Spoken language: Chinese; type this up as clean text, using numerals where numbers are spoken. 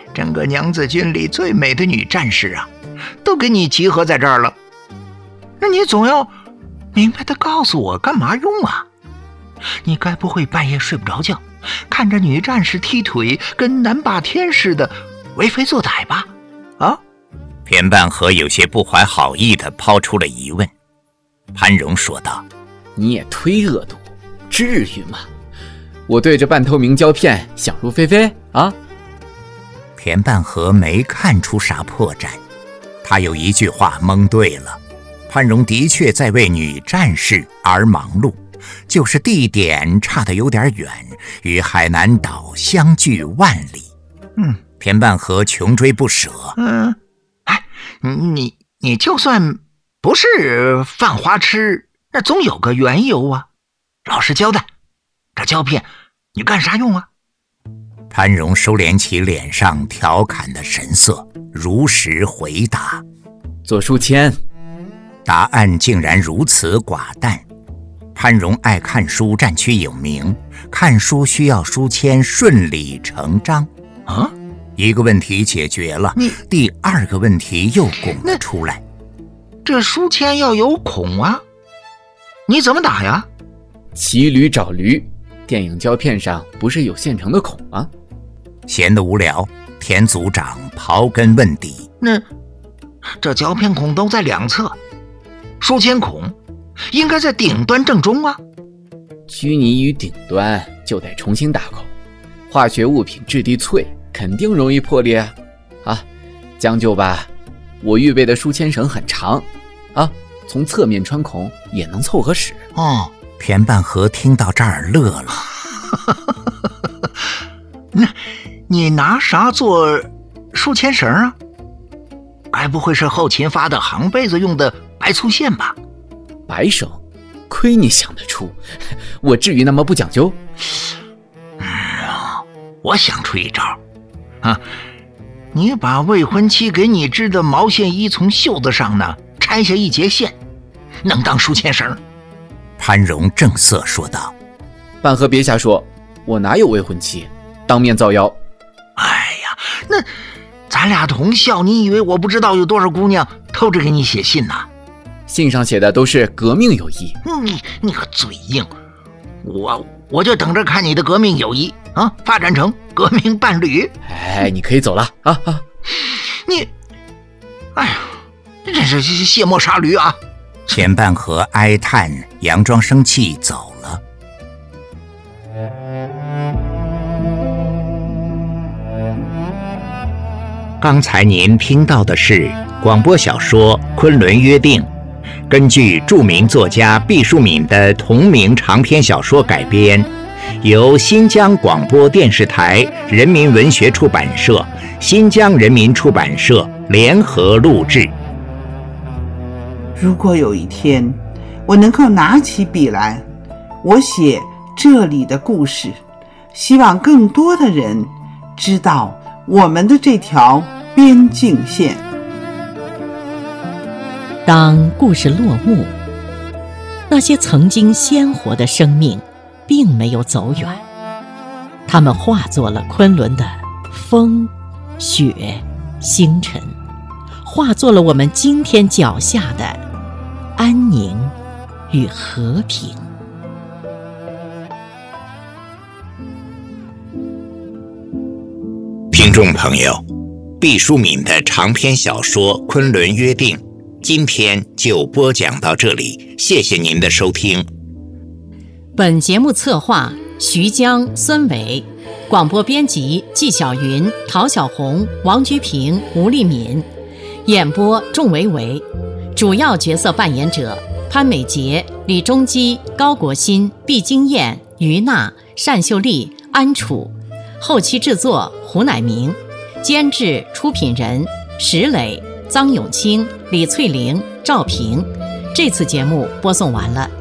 整个娘子军里最美的女战士啊，都给你集合在这儿了。那你总要明白的告诉我干嘛用啊？你该不会半夜睡不着觉，看着女战士踢腿跟南霸天似的为非作歹吧？啊？ 田半和有些不怀好意地抛出了疑问。潘荣说道： 你也忒恶毒，至于吗？我对着半透明胶片想入非非啊？ 田半和没看出啥破绽，他有一句话蒙对了，潘荣的确在为女战士而忙碌，就是地点差得有点远，与海南岛相距万里。田半和穷追不舍。 你就算不是犯花痴，那总有个缘由啊。老实交代，这胶片你干啥用啊？ 潘荣收敛起脸上调侃的神色，如实回答： 做书签。 答案竟然如此寡淡。潘荣爱看书占区有名，看书需要书签顺理成章啊。 一个问题解决了，第二个问题又拱了出来。 这书签要有孔啊，你怎么打呀？ 骑驴找驴，电影胶片上不是有现成的孔吗？ 闲得无聊，田组长刨根问底。 那这胶片孔都在两侧，书签孔应该在顶端正中啊。 拘泥于顶端就得重新打孔，化学物品质地脆，肯定容易破裂啊！将就吧，我预备的书签绳很长啊，从侧面穿孔也能凑合使。 田半和听到这儿乐了。 那你拿啥做书签绳啊？该不会是后勤发的航被子用的白粗线吧？ 白绳，亏你想得出，我至于那么不讲究？ 我想出一招啊！你把未婚妻给你织的毛线衣从袖子上呢拆下一截线，能当书签绳。 潘荣正色说道： 半和别瞎说，我哪有未婚妻，当面造谣。 哎呀，那咱俩同校，你以为我不知道有多少姑娘偷着给你写信呢？ 信上写的都是革命友谊。 你个嘴硬，我就等着看你的革命友谊啊发展成革命伴侣。 哎，你可以走了啊！ 哎呀，真是卸磨杀驴啊！ 田半和哀叹，佯装生气走了。刚才您听到的是广播小说《昆仑约定》，根据著名作家毕淑敏的同名长篇小说改编，由新疆广播电视台人民文学出版社、新疆人民出版社联合录制。 如果有一天我能够拿起笔来，我写这里的故事，希望更多的人知道我们的这条边境线。 当故事落幕，那些曾经鲜活的生命并没有走远，它们化作了昆仑的风、雪、星辰，化作了我们今天脚下的安宁与和平。 听众朋友，毕淑敏的长篇小说《昆仑约定》今天就播讲到这里，谢谢您的收听。 本节目策划徐江、孙伟，广播编辑纪晓云、陶小红、王菊平、吴丽敏，演播仲维维，主要角色扮演者潘美杰、李中基、高国新、毕金燕、于娜、单秀丽、安楚，后期制作胡乃明，监制出品人石磊、臧永清、李翠玲、赵平。这次节目播送完了。